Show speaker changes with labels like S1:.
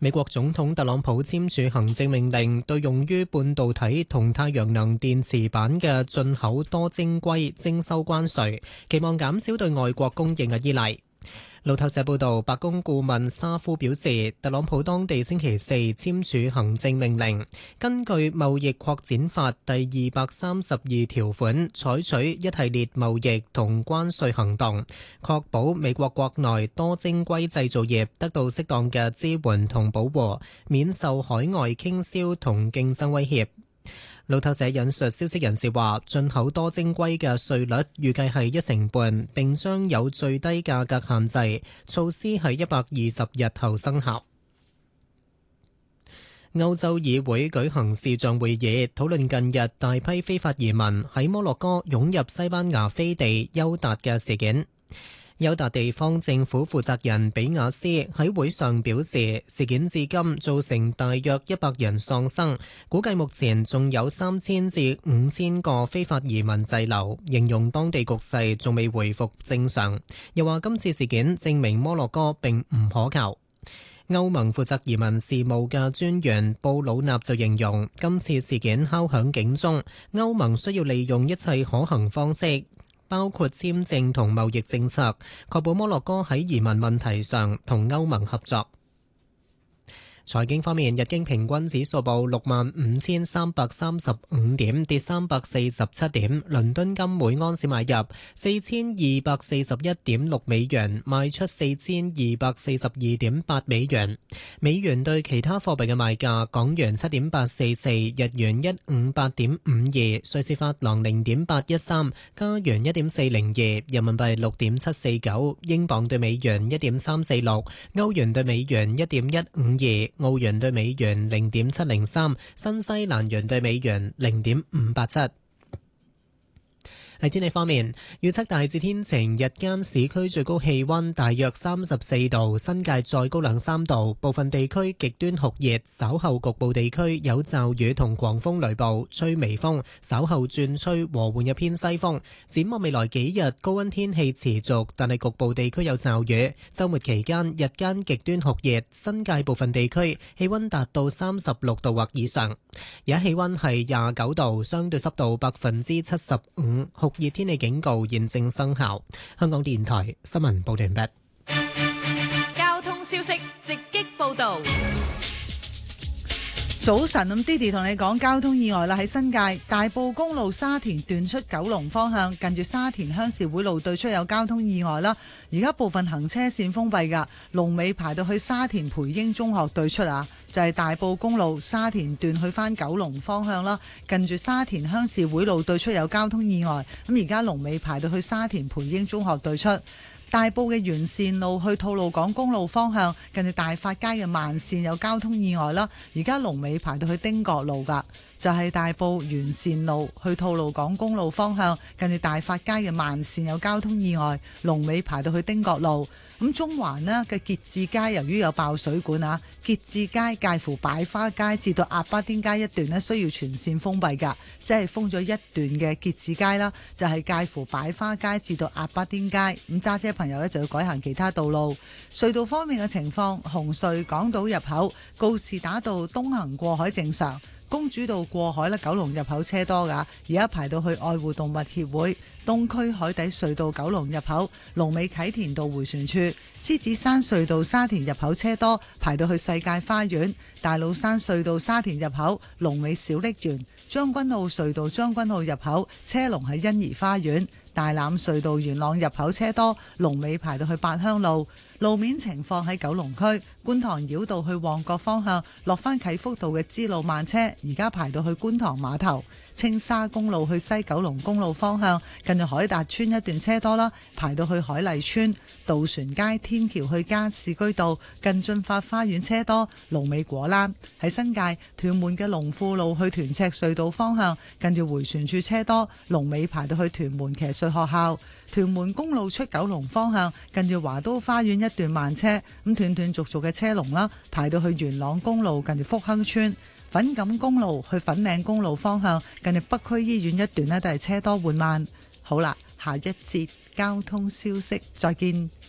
S1: 美國總統特朗普簽署行政命令，對用於半導體同太陽能電池板嘅進口多晶硅徵收關稅，期望減少對外國供應嘅依賴。路透社報道，白宮顧問沙夫表示，特朗普當地星期四簽署行政命令，根據貿易擴展法第232條款，採取一系列貿易同關稅行動，確保美國國內多晶硅製造業得到適當嘅支援同保護，免受海外傾銷同競爭威脅。路透社引述消息人士話，進口多晶硅嘅稅率預計係1%，並將有最低價格限制，措施喺120日後生效。歐洲議會舉行視像會議，討論近日大批非法移民喺摩洛哥湧入西班牙飛地休達嘅事件。休達地方政府負責人比亞斯喺會上表示，事件至今造成大約100人喪生，估計目前仲有3000至5000個非法移民滯留，形容當地局勢仲未回復正常。又話今次事件證明摩洛哥並唔可靠。歐盟負責移民事務嘅專員布魯納就形容，今次事件敲響警鐘，歐盟需要利用一切可行方式，包括簽證同貿易政策，確保摩洛哥喺移民問題上同歐盟合作。財經方面，日經平均指數報65,335點，跌347點。倫敦金每安士買入4241.6美元，賣出4242.8美元。美元對其他貨幣嘅賣價：港元7.844，日元158.52，瑞士法郎0.813，加元1.402，人民幣6.749，英鎊對美元1.346，歐元對美元1.152。澳元對美元0.703，新西蘭元對美元0.587。喺天氣方面，預測大致天晴，日間市區最高氣溫大約34度，新界再高2-3度，部分地區極端酷熱，稍後局部地區有驟雨同狂風雷暴，吹微風，稍後轉吹和緩一偏西風。展望未來幾日，高溫天氣持續，但係局部地區有驟雨。週末期間，日間極端酷熱，新界部分地區氣溫達到36度或以上。而家氣溫係29度，相對濕度75%，酷熱天氣警告現正生效。香港電台新聞報道完畢。
S2: 交通消息直擊報道。
S3: 早晨，咁 Didi 同你講交通意外啦，喺新界大埔公路沙田段出九龍方向，近住沙田鄉事會路對出有交通意外啦。而家部分行車線封閉噶，龍尾排到去沙田培英中學對出啊，就係大埔公路沙田段去翻九龍方向啦。近住沙田鄉事會路對出有交通意外，咁而家龍尾排到去沙田培英中學對出。大埔嘅沿線路去吐露港公路方向，近住大發街嘅慢線有交通意外啦。而家龍尾排到去丁角路噶，就係大埔沿線路去吐露港公路方向，近住大發街嘅慢線有交通意外，龍尾排到去丁角路。咁中環呢嘅結志街由於有爆水管啊，結志街介乎擺花街至到鴨巴甸街一段呢需要全線封閉噶，即係封咗一段嘅結志街啦，就係介乎擺花街至到鴨巴甸街。咁揸車朋友呢就要改行其他道路。隧道方面嘅情況，紅隧港島入口告士打道東行過海正常。公主道過海咧，九龍入口車多噶，而家排到去愛護動物協會。東區海底隧道九龍入口，龍尾啟田道迴旋處。獅子山隧道沙田入口車多，排到去世界花園。大老山隧道沙田入口，龍尾小瀝源。將軍澳隧道將軍澳入口，車龍喺欣怡花園。大欖隧道元朗入口車多，龍尾排到去八鄉路。路面情況喺九龍區觀塘繞道去旺角方向，落返啟福道嘅支路慢車，而家排到去觀塘碼頭。青沙公路去西九龍公路方向，近住海達村一段車多啦，排到去海麗村。渡船街天橋去加士居道近駿發花園車多，龍尾果欄。喺新界屯門嘅龍富路去屯赤隧道方向，近住迴旋處車多，龍尾排到去屯門騎術學校。屯門公路出九龍方向，近住華都花園一段慢車，咁斷斷續續嘅車龍啦，排到去元朗公路近住福亨村。粉錦公路去粉嶺公路方向，近住北區醫院一段呢都係車多緩慢。好啦，下一節交通消息，再見。